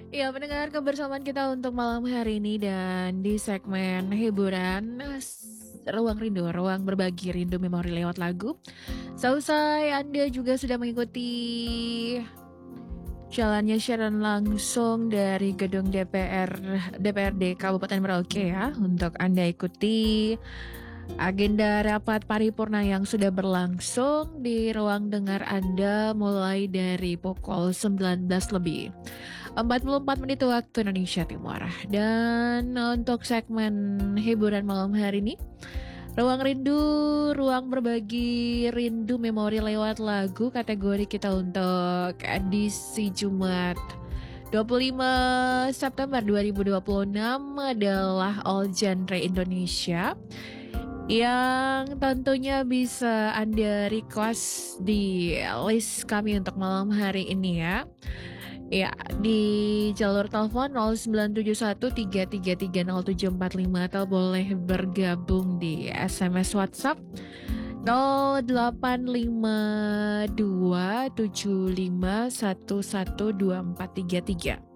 Ya, pendengar kebersamaan kita untuk malam hari ini dan di segmen hiburan Ruang Rindu, ruang berbagi rindu memori lewat lagu. Selesai Anda juga sudah mengikuti jalannya siaran langsung dari gedung DPRD Kabupaten Merauke ya. Untuk Anda ikuti agenda rapat paripurna yang sudah berlangsung di ruang dengar Anda mulai dari pukul 19 lebih 44 menit waktu Indonesia Timur. Dan untuk segmen hiburan malam hari ini, Ruang Rindu, ruang berbagi rindu memori lewat lagu, kategori kita untuk edisi Jumat 25 September 2026 adalah All Genre Indonesia, yang tentunya bisa Anda request di list kami untuk malam hari ini ya. Ya, di jalur telepon 0971333075 atau boleh bergabung di SMS WhatsApp 085275112433.